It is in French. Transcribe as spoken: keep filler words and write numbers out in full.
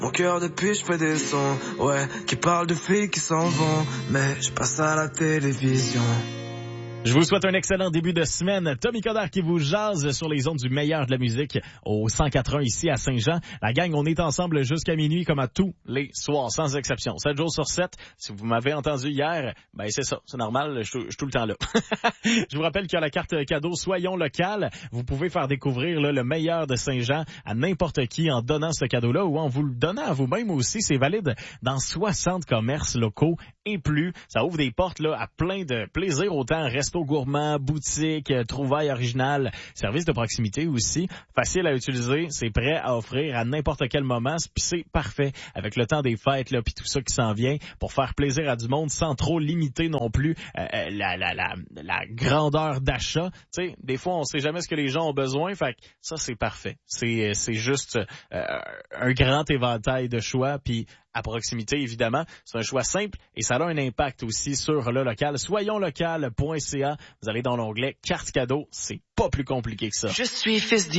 Mon cœur depuis je fais des sons, ouais, qui parlent de filles qui s'en vont, mais je passe à la télévision. Je vous souhaite un excellent début de semaine. Tommy Coderre qui vous jase sur les ondes du meilleur de la musique au cent quatre un ici à Saint-Jean. La gang, on est ensemble jusqu'à minuit comme à tous les soirs, sans exception. sept jours sur sept. Si vous m'avez entendu hier, ben c'est ça, c'est normal, je suis tout le temps là. Je vous rappelle qu'il y a la carte cadeau Soyons local. Vous pouvez faire découvrir là, le meilleur de Saint-Jean à n'importe qui en donnant ce cadeau-là ou en vous le donnant à vous-même aussi. C'est valide dans soixante commerces locaux et plus. Ça ouvre des portes là à plein de plaisir, autant resto gourmand, boutique, trouvailles originales, service de proximité aussi. Facile à utiliser, c'est prêt à offrir à n'importe quel moment, puis c'est parfait avec le temps des fêtes là, puis tout ça qui s'en vient pour faire plaisir à du monde sans trop limiter non plus euh, la, la, la, la grandeur d'achat. Tu sais, des fois on sait jamais ce que les gens ont besoin, fait que ça c'est parfait. C'est c'est juste euh, un grand éventail de choix, puis à proximité, évidemment. C'est un choix simple et ça a un impact aussi sur le local. soyons local point c a. Vous allez dans l'onglet carte cadeau. C'est pas plus compliqué que ça. Je suis fils